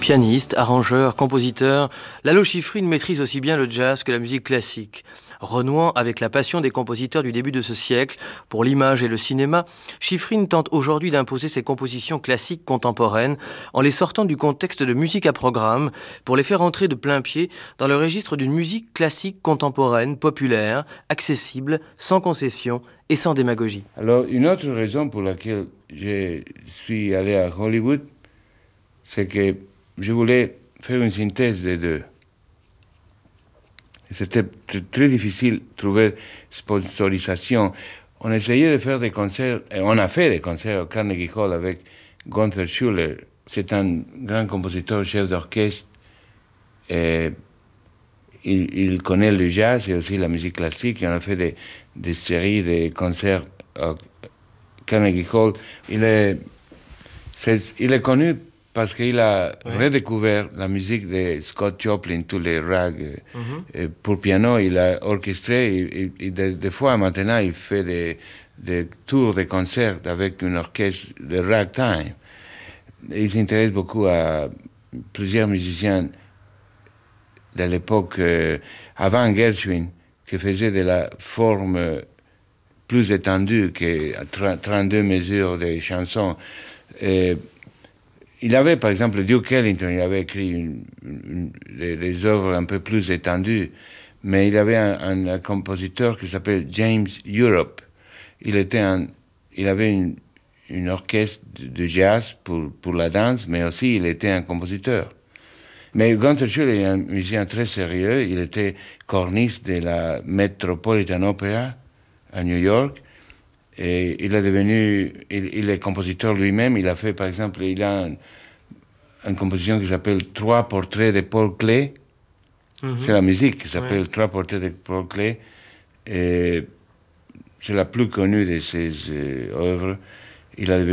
Pianiste, arrangeur, compositeur, Lalo Schifrin maîtrise aussi bien le jazz que la musique classique. Renouant avec la passion des compositeurs du début de ce siècle pour l'image et le cinéma, Schifrin tente aujourd'hui d'imposer ses compositions classiques contemporaines en les sortant du contexte de musique à programme pour les faire entrer de plein pied dans le registre d'une musique classique contemporaine, populaire, accessible, sans concession et sans démagogie. Alors, une autre raison pour laquelle je suis allé à Hollywood, c'est que je voulais faire une synthèse des deux. C'était très difficile de trouver sponsorisation. On essayait de faire des concerts, et on a fait des concerts au Carnegie Hall avec Gunther Schuller. C'est un grand compositeur, chef d'orchestre. Et il connaît le jazz et aussi la musique classique. Et on a fait des séries de concerts au Carnegie Hall. Il est connu parce qu'il a redécouvert la musique de Scott Joplin, tous les rags pour piano. Il a orchestré et des fois maintenant il fait des tours de concerts avec un orchestre de ragtime. Il s'intéresse beaucoup à plusieurs musiciens de l'époque avant Gershwin qui faisaient de la forme plus étendue que 32 mesures de chansons. Il avait, par exemple, Duke Ellington, il avait écrit des œuvres un peu plus étendues, mais il avait un compositeur qui s'appelle James Europe. Il avait une orchestre de jazz pour la danse, mais aussi il était un compositeur. Mais Gunther Schuller est un musicien très sérieux. Il était corniste de la Metropolitan Opera à New York. Et il est compositeur lui-même. Il a fait, par exemple, il a une composition qui s'appelle Trois portraits de Paul Klee. C'est la musique qui s'appelle Trois portraits de Paul Klee. Et c'est la plus connue de ses œuvres. Il a